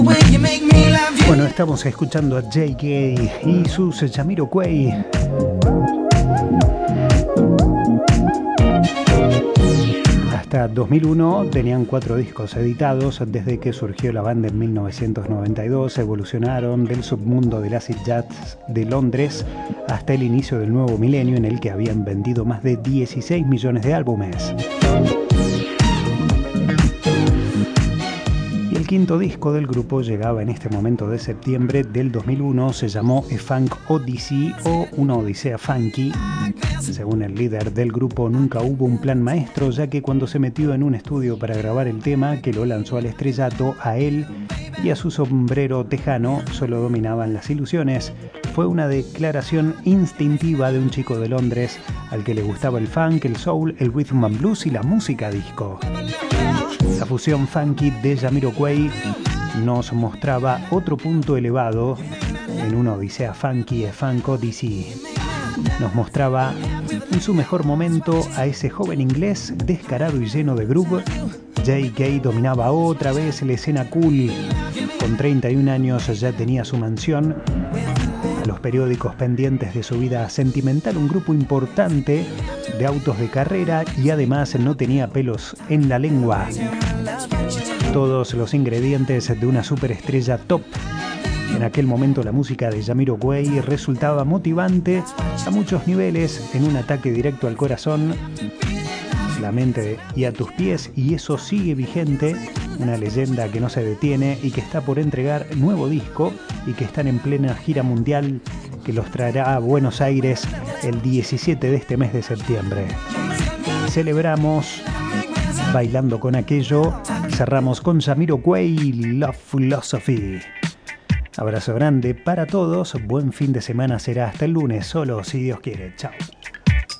Bueno, estamos escuchando a JK y sus Jamiroquai. Hasta 2001 tenían 4 discos editados. Desde que surgió la banda en 1992, evolucionaron del submundo del acid jazz de Londres hasta el inicio del nuevo milenio, en el que habían vendido más de 16 millones de álbumes. Y el quinto disco del grupo llegaba en este momento de septiembre del 2001. Se llamó A Funk Odyssey, o Una Odisea Funky. Según el líder del grupo, nunca hubo un plan maestro, ya que cuando se metió en un estudio para grabar el tema que lo lanzó al estrellato, a él y a su sombrero tejano solo dominaban las ilusiones. Fue una declaración instintiva de un chico de Londres al que le gustaba el funk, el soul, el rhythm and blues y la música disco. La fusión funky de Jamiroquai nos mostraba otro punto elevado en Una Odisea Funky, A Funk Odyssey. Nos mostraba en su mejor momento a ese joven inglés descarado y lleno de groove. JK dominaba otra vez la escena cool. Con 31 años ya tenía su mansión, a los periódicos pendientes de su vida sentimental, un grupo importante de autos de carrera, y además no tenía pelos en la lengua. Todos los ingredientes de una superestrella top. En aquel momento la música de Jamiroquai resultaba motivante a muchos niveles, en un ataque directo al corazón, la mente y a tus pies, y eso sigue vigente. Una leyenda que no se detiene y que está por entregar nuevo disco y que están en plena gira mundial, que los traerá a Buenos Aires el 17 de este mes de septiembre. Celebramos bailando con aquello. Cerramos con Jamiroquai, Love Philosophy. Abrazo grande para todos, buen fin de semana, será hasta el lunes, solo si Dios quiere. Chao.